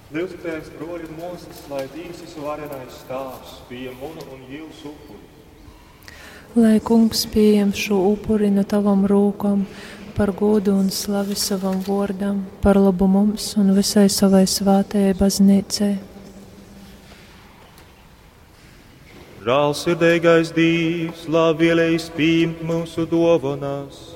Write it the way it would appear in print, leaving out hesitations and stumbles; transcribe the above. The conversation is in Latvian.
Divskrēks broļi mūzes, lai dīsis varenais stāvs, bija munu un Jīvs upuri. Lai kungs pieņem šo upuri no tavam rūkam, par godu un slavi savam vārdam, par labu mums un visai savai svētajai baznīcai. Žēlsirdīgais Dievs, labi vēlējis pieņemt mūsu dāvanas